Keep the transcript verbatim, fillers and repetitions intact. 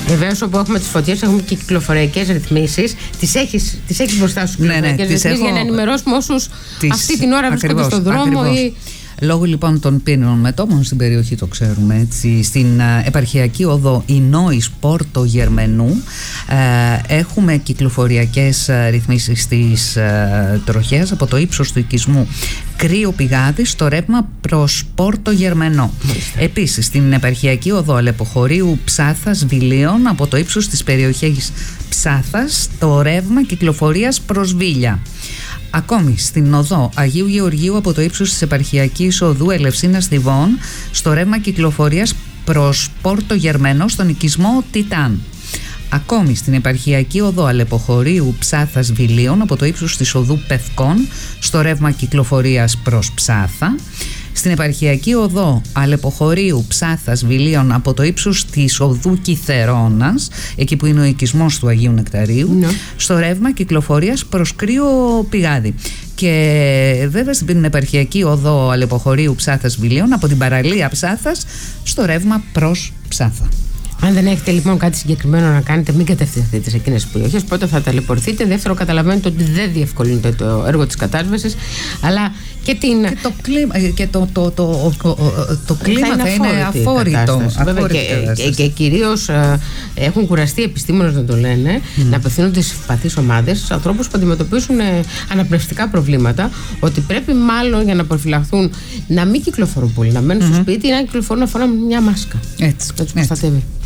Βεβαίως, όπου έχουμε τις φωτιές, έχουμε και κυκλοφοριακές ρυθμίσεις. Τις έχεις, τις έχεις μπροστά σου, ναι, ναι, τις έχω... για να ενημερώσουμε όσους τις... αυτή την ώρα βρίσκονται στον δρόμο. Ή... Λόγω λοιπόν των πύρινων μετώπων στην περιοχή, το ξέρουμε έτσι, στην uh, επαρχιακή οδό Ινόης Πόρτο Γερμενού uh, έχουμε κυκλοφοριακές uh, ρυθμίσεις στις uh, τροχές από το ύψος του οικισμού Κρύο Πηγάδι στο ρεύμα προς Πόρτο Γερμενό. Επίσης στην επαρχιακή οδό Αλεποχωρίου Ψάθας Βιλίων από το ύψος της περιοχής Ψάθας το ρεύμα κυκλοφορίας προς Βίλια. Ακόμη στην οδό Αγίου Γεωργίου από το ύψος της επαρχιακής οδού Ελευσίνας Θηβών στο ρεύμα κυκλοφορίας προς Πόρτο Γερμένο στον οικισμό Τιτάν. Ακόμη στην επαρχιακή οδό Αλεποχωρίου Ψάθας Βιλίων από το ύψος της οδού Πευκών στο ρεύμα κυκλοφορίας προς Ψάθα. Στην επαρχιακή οδό Αλεποχωρίου Ψάθας Βιλίων από το ύψος της οδού Κιθερώνας, εκεί που είναι ο οικισμός του Αγίου Νεκταρίου, ναι. στο ρεύμα κυκλοφορίας προς Κρύο Πηγάδι. Και βέβαια στην επαρχιακή οδό Αλεποχωρίου Ψάθας Βιλίων από την παραλία Ψάθας στο ρεύμα προς Ψάθα. Αν δεν έχετε λοιπόν κάτι συγκεκριμένο να κάνετε, μην κατευθυνθείτε σε εκείνες τις περιοχές. Πρώτο, θα ταλαιπωρηθείτε. Δεύτερο, καταλαβαίνετε ότι δεν διευκολύνεται το έργο της κατάσβεσης, αλλά και την. Και το κλίμα, και το, το, το, το, το κλίμα θα, θα είναι αφόρητο. Βέβαια, και, και, και κυρίως ε, έχουν κουραστεί οι επιστήμονες να το λένε, mm. να απευθύνονται σε ευπαθείς ομάδες, στους ανθρώπους που αντιμετωπίσουν ε, αναπνευστικά προβλήματα, ότι πρέπει μάλλον για να προφυλαχθούν να μην κυκλοφορούν πολύ, να μένουν mm-hmm. στο σπίτι ή να κυκλοφορούν να φοράνε μια μάσκα. Έτσι. Να τους προστατεύει.